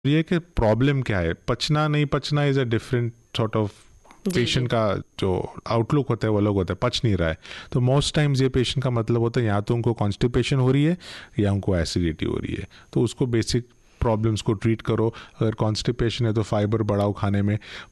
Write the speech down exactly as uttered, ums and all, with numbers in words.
ये कि प्रॉब्लम क्या है, पचना नहीं पचना is a different sort of patient का जो आउटलुक होता है वो लोग होता है, पच नहीं रहा है। तो मोस्ट टाइम्स ये पेशेंट का मतलब होता है या तो उनको कॉन्स्टिपेशन हो रही है या उनको एसिडिटी हो रही है। तो उसको बेसिक प्रॉब्लम्स को ट्रीट करो। अगर कॉन्स्टिपेशन है तो फाइबर बढ़ाओ खाने में,